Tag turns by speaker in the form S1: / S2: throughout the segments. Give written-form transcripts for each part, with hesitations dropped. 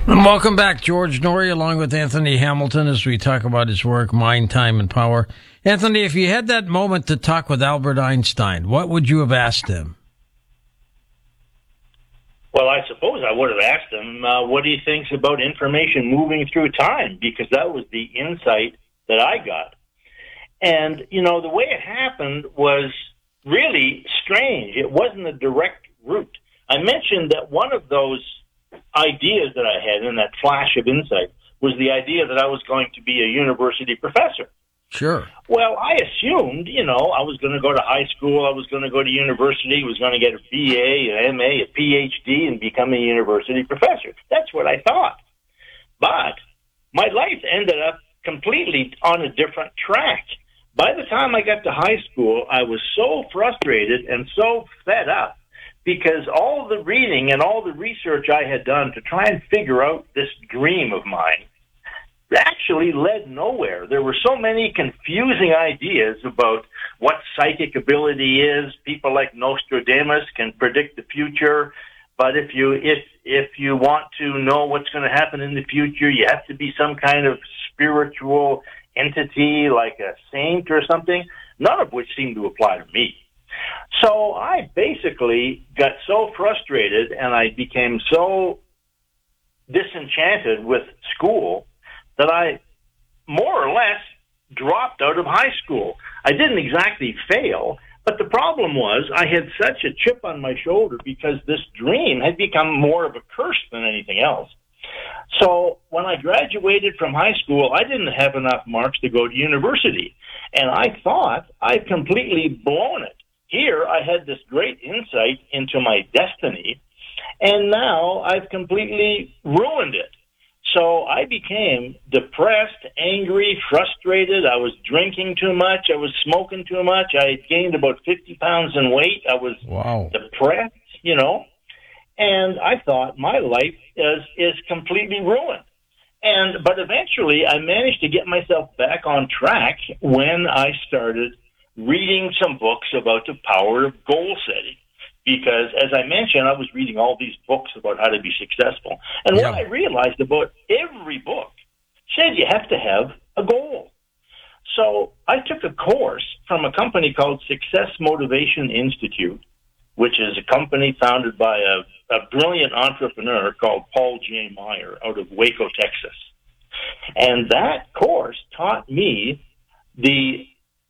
S1: And welcome back, George Noory, along with Anthony Hamilton, as we talk about his work, Mind, Time, and Power. Anthony, if you had that moment to talk with Albert Einstein, what would you have asked him?
S2: Well, I suppose I would have asked him what he thinks about information moving through time, because that was the insight that I got. And, you know, the way it happened was really strange. It wasn't a direct route. I mentioned that one of those ideas that I had in that flash of insight was the idea that I was going to be a university professor.
S1: Sure.
S2: Well, I assumed, you know, I was going to go to high school, I was going to go to university, was going to get a BA, an MA, a PhD, and become a university professor. That's what I thought. But my life ended up completely on a different track. By the time I got to high school, I was so frustrated and so fed up because all the reading and all the research I had done to try and figure out this dream of mine actually led nowhere. There were so many confusing ideas about what psychic ability is. People like Nostradamus can predict the future, but if you want to know what's going to happen in the future, you have to be some kind of spiritual entity like a saint or something, none of which seemed to apply to me. So I basically got so frustrated and I became so disenchanted with school that I more or less dropped out of high school. I didn't exactly fail, but the problem was I had such a chip on my shoulder because this dream had become more of a curse than anything else. So when I graduated from high school, I didn't have enough marks to go to university, and I thought I'd completely blown it. Here I had this great insight into my destiny, and now I've completely ruined it. So I became depressed, angry, frustrated. I was drinking too much. I was smoking too much. I had gained about 50 pounds in weight. I was depressed, you know. And I thought my life is completely ruined. But eventually I managed to get myself back on track when I started reading some books about the power of goal setting. Because, as I mentioned, I was reading all these books about how to be successful. And what I realized about every book said you have to have a goal. So I took a course from a company called Success Motivation Institute, which is a company founded by a brilliant entrepreneur called Paul J. Meyer out of Waco, Texas. And that course taught me the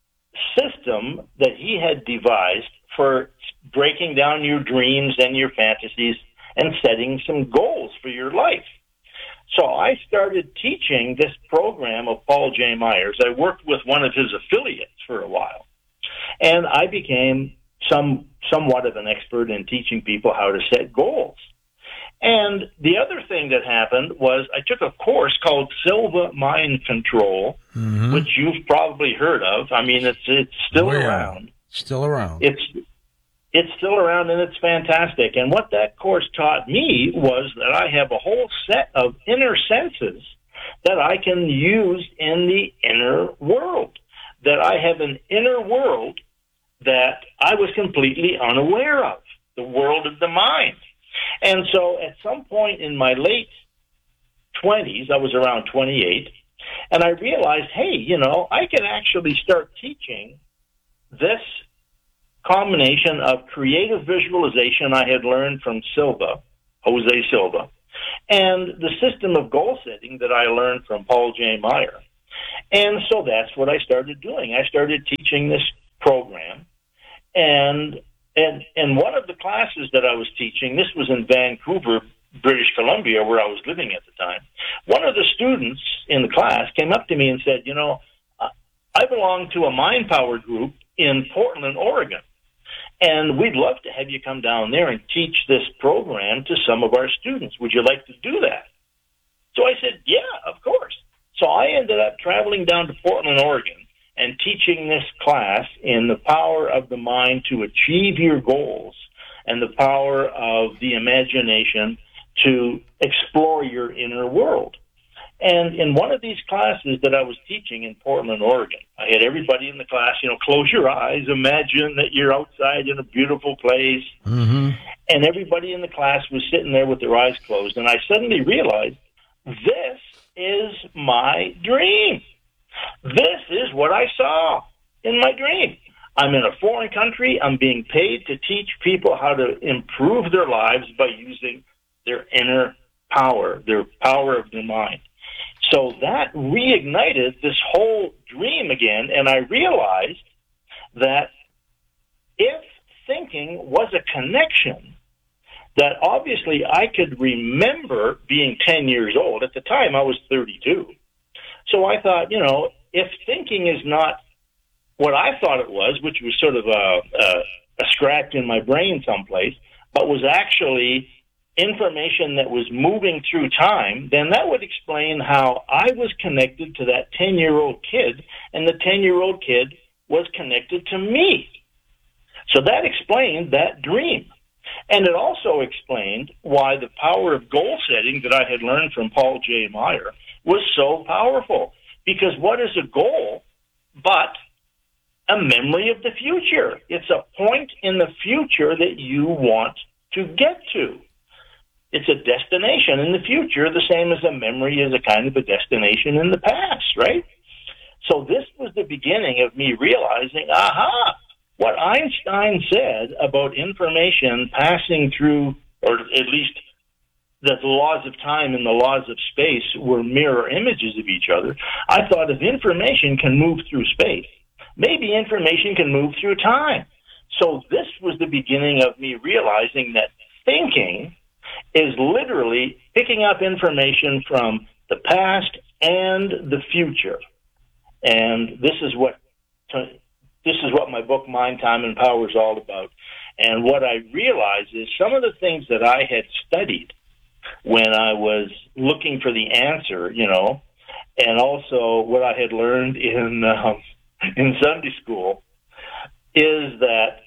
S2: system that he had devised for breaking down your dreams and your fantasies and setting some goals for your life. So I started teaching this program of Paul J. Meyer's. I worked with one of his affiliates for a while, and I became somewhat of an expert in teaching people how to set goals. And the other thing that happened was I took a course called Silva Mind Control, which you've probably heard of. I mean, it's still around.
S1: Still around.
S2: It's still around, and it's fantastic. And what that course taught me was that I have a whole set of inner senses that I can use in the inner world, that I have an inner world that I was completely unaware of, the world of the mind. And so at some point in my late 20s, I was around 28, and I realized, hey, you know, I can actually start teaching this combination of creative visualization I had learned from Jose Silva, and the system of goal setting that I learned from Paul J. Meyer. And so that's what I started doing. I started teaching this program, and one of the classes that I was teaching, this was in Vancouver, British Columbia, where I was living at the time. One of the students in the class came up to me and said, you know, I belong to a Mind Power group in Portland, Oregon, and we'd love to have you come down there and teach this program to some of our students. Would you like to do that? So I said, yeah, of course. So I ended up traveling down to Portland, Oregon, and teaching this class in the power of the mind to achieve your goals and the power of the imagination to explore your inner world. And in one of these classes that I was teaching in Portland, Oregon, I had everybody in the class, you know, close your eyes, imagine that you're outside in a beautiful place. And everybody in the class was sitting there with their eyes closed. And I suddenly realized this is my dream. This is what I saw in my dream. I'm in a foreign country. I'm being paid to teach people how to improve their lives by using their inner power, their power of their mind. So that reignited this whole dream again, and I realized that if thinking was a connection, that obviously I could remember being 10 years old. At the time, I was 32. So I thought, if thinking is not what I thought it was, which was sort of a scratch in my brain someplace, but was actually information that was moving through time, then that would explain how I was connected to that 10-year-old kid, and the 10-year-old kid was connected to me. So that explained that dream. And it also explained why the power of goal setting that I had learned from Paul J. Meyer was so powerful. Because what is a goal but a memory of the future? It's a point in the future that you want to get to. It's a destination in the future, the same as a memory is a kind of a destination in the past, right? So this was the beginning of me realizing, what Einstein said about information passing through, or at least that the laws of time and the laws of space were mirror images of each other. I thought if information can move through space, maybe information can move through time. So this was the beginning of me realizing that thinking is literally picking up information from the past and the future. And this is what my book, Mind, Time, and Power, is all about. And what I realized is some of the things that I had studied when I was looking for the answer, and also what I had learned in Sunday school, is that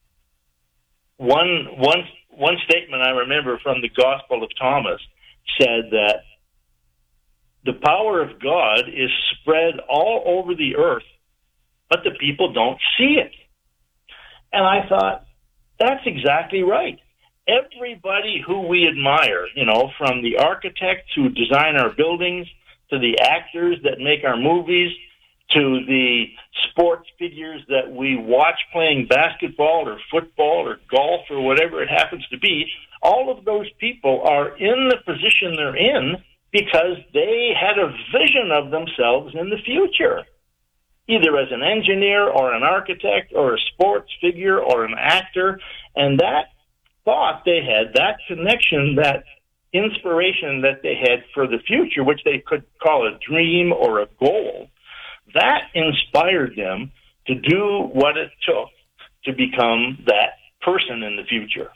S2: one statement I remember from the Gospel of Thomas said that the power of God is spread all over the earth, but the people don't see it. And I thought, that's exactly right. Everybody who we admire, from the architects who design our buildings, to the actors that make our movies, to the sports figures that we watch playing basketball or football or golf or whatever it happens to be, all of those people are in the position they're in because they had a vision of themselves in the future, either as an engineer or an architect or a sports figure or an actor. And that thought they had, that connection, that inspiration that they had for the future, which they could call a dream or a goal, that inspired them to do what it took to become that person in the future.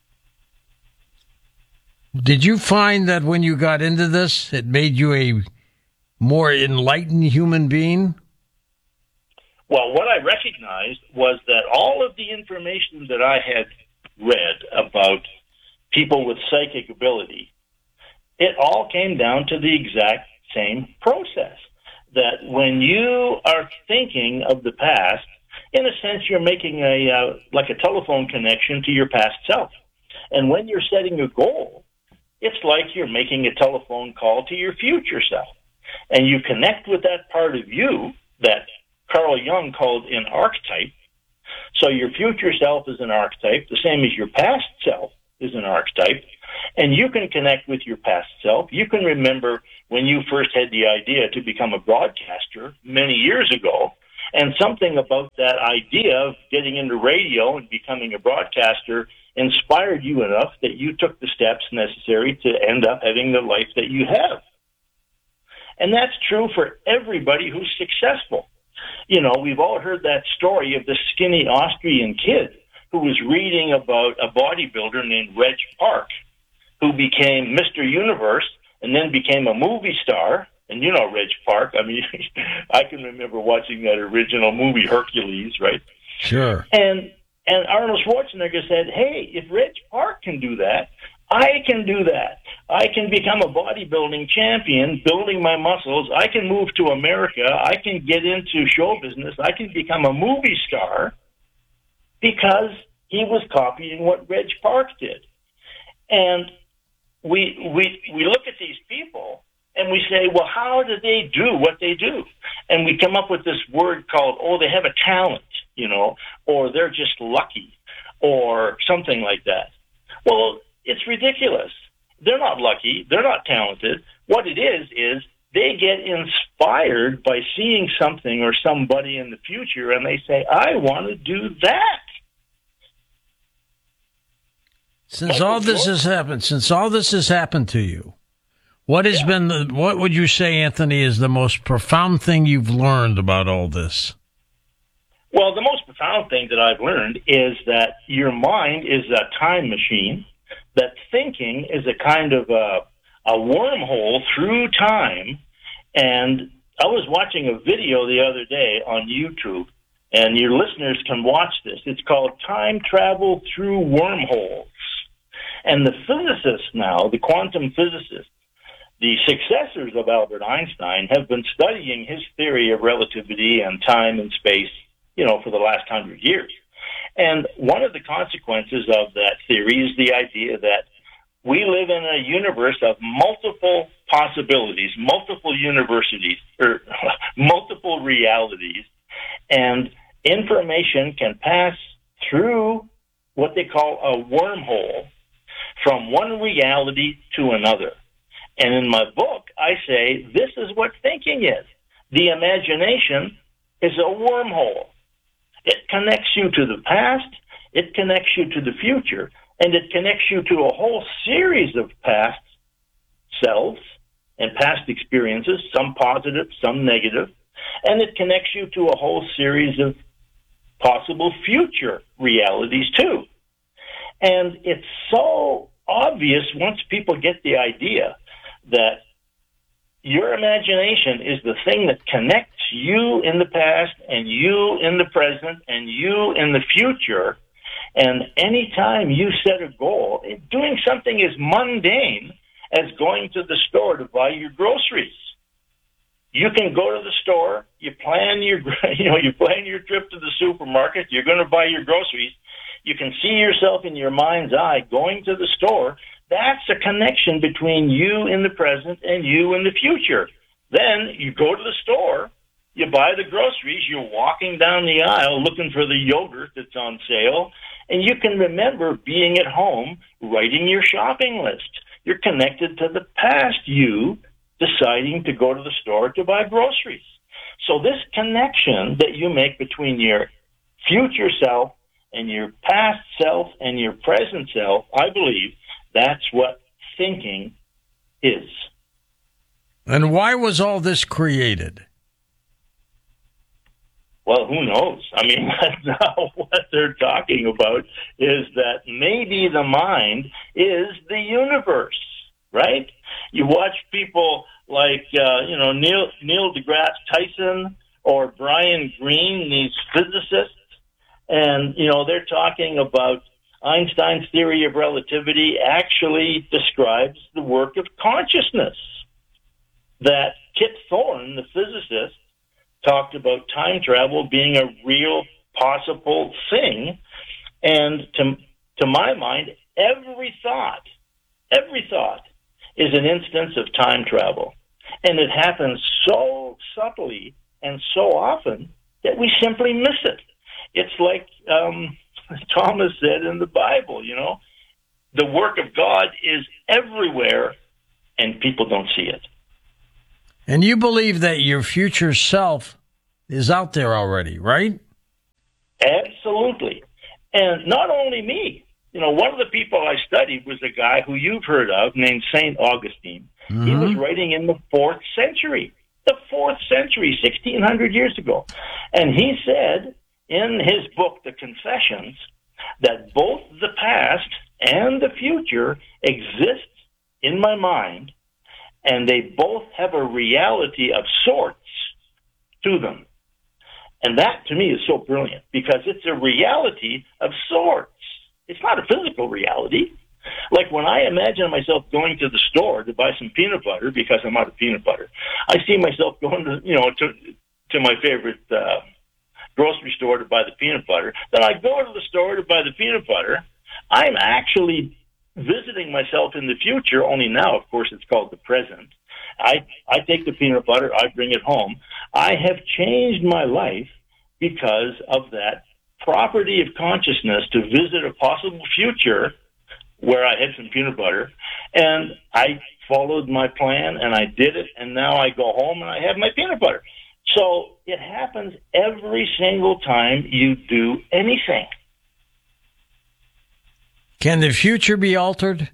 S1: Did you find that when you got into this, it made you a more enlightened human being?
S2: Well, what I recognized was that all of the information that I had read about people with psychic ability, it all came down to the exact same process. That when you are thinking of the past, in a sense, you're making like a telephone connection to your past self. And when you're setting a goal, it's like you're making a telephone call to your future self. And you connect with that part of you that Carl Jung called an archetype. So your future self is an archetype, the same as your past self is an archetype. And you can connect with your past self. You can remember when you first had the idea to become a broadcaster many years ago, and something about that idea of getting into radio and becoming a broadcaster inspired you enough that you took the steps necessary to end up having the life that you have. And that's true for everybody who's successful. We've all heard that story of the skinny Austrian kid who was reading about a bodybuilder named Reg Park, who became Mr. Universe and then became a movie star. And Reg Park. I mean, I can remember watching that original movie, Hercules, right?
S1: Sure.
S2: And Arnold Schwarzenegger said, hey, if Reg Park can do that, I can do that. I can become a bodybuilding champion, building my muscles. I can move to America. I can get into show business. I can become a movie star, because he was copying what Reg Park did. And we look at these people and we say, well, how do they do what they do? And we come up with this word called, oh, they have a talent, or they're just lucky, or something like that. Well, it's ridiculous. They're not lucky. They're not talented. What it is they get inspired by seeing something or somebody in the future, and they say, I want to do that.
S1: Since all this has happened to you, what would you say, Anthony, is the most profound thing you've learned about all this?
S2: Well, the most profound thing that I've learned is that your mind is a time machine, that thinking is a kind of a wormhole through time. And I was watching a video the other day on YouTube, and your listeners can watch this. It's called Time Travel Through Wormholes. And the physicists now, the quantum physicists, the successors of Albert Einstein, have been studying his theory of relativity and time and space, for the last 100 years. And one of the consequences of that theory is the idea that we live in a universe of multiple possibilities, multiple universities, or multiple realities, and information can pass through what they call a wormhole from one reality to another. And in my book, I say this is what thinking is. The imagination is a wormhole. It connects you to the past, it connects you to the future, and it connects you to a whole series of past selves and past experiences, some positive, some negative, and it connects you to a whole series of possible future realities too. And it's so obvious once people get the idea that your imagination is the thing that connects you in the past and you in the present and you in the future. And anytime you set a goal, doing something as mundane as going to the store to buy your groceries. You can go to the store, you plan your trip to the supermarket, you're going to buy your groceries. You can see yourself in your mind's eye going to the store. That's a connection between you in the present and you in the future. Then you go to the store, you buy the groceries, you're walking down the aisle looking for the yogurt that's on sale, and you can remember being at home, writing your shopping list. You're connected to the past you deciding to go to the store to buy groceries. So this connection that you make between your future self and your past self and your present self, I believe that's what thinking is.
S1: And why was all this created?
S2: Well, who knows? I mean, now what they're talking about is that maybe the mind is the universe, right? You watch people like, Neil deGrasse Tyson or Brian Greene, these physicists, and, they're talking about Einstein's theory of relativity actually describes the work of consciousness. That Kip Thorne, the physicist, talked about time travel being a real possible thing. And to my mind, every thought is an instance of time travel. And it happens so subtly and so often that we simply miss it. It's like Thomas said in the Bible, the work of God is everywhere and people don't see it.
S1: And you believe that your future self is out there already, right?
S2: Absolutely. And not only me. One of the people I studied was a guy who you've heard of named St. Augustine. Mm-hmm. He was writing in the 4th century, 1,600 years ago. And he said in his book, The Confessions, that both the past and the future exist in my mind, and they both have a reality of sorts to them. And that, to me, is so brilliant, because it's a reality of sorts. It's not a physical reality. Like when I imagine myself going to the store to buy some peanut butter because I'm out of peanut butter, I see myself going to my favorite grocery store to buy the peanut butter. Then I go to the store to buy the peanut butter. I'm actually visiting myself in the future, only now, of course, it's called the present. I take the peanut butter, I bring it home. I have changed my life because of that property of consciousness to visit a possible future where I had some peanut butter, and I followed my plan, and I did it, and now I go home and I have my peanut butter. So it happens every single time you do anything.
S1: Can the future be altered?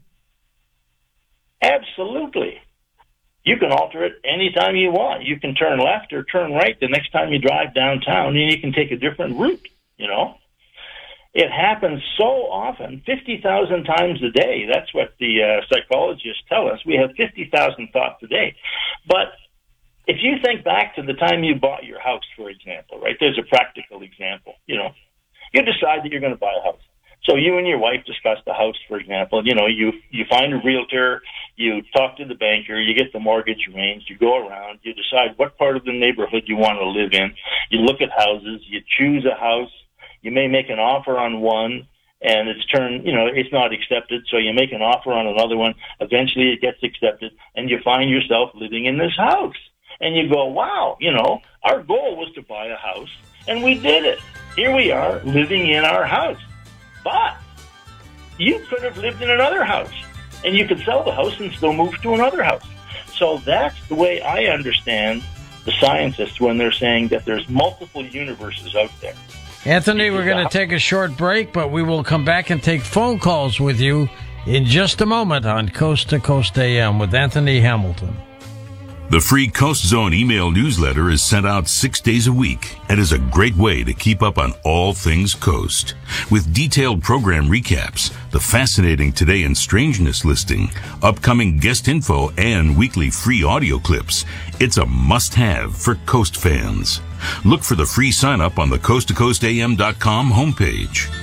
S2: Absolutely. You can alter it anytime you want. You can turn left or turn right the next time you drive downtown, and you can take a different route, you know. It happens so often, 50,000 times a day. That's what the psychologists tell us. We have 50,000 thoughts a day. But if you think back to the time you bought your house, for example, right, there's a practical example, you know. You decide that you're going to buy a house. So you and your wife discuss the house, for example. You know, you find a realtor, you talk to the banker, you get the mortgage arranged, you go around, you decide what part of the neighborhood you want to live in. You look at houses, you choose a house. You may make an offer on one, and it's not accepted, so you make an offer on another one. Eventually it gets accepted, and you find yourself living in this house. And you go, wow, you know, our goal was to buy a house, and we did it. Here we are living in our house. But you could have lived in another house, and you could sell the house and still move to another house. So that's the way I understand the scientists when they're saying that there's multiple universes out there.
S1: Anthony, we're going to take a short break, but we will come back and take phone calls with you in just a moment on Coast to Coast AM with Anthony Hamilton.
S3: The free Coast Zone email newsletter is sent out 6 days a week and is a great way to keep up on all things Coast. With detailed program recaps, the fascinating Today in Strangeness listing, upcoming guest info, and weekly free audio clips, it's a must-have for Coast fans. Look for the free sign-up on the coasttocoastam.com homepage.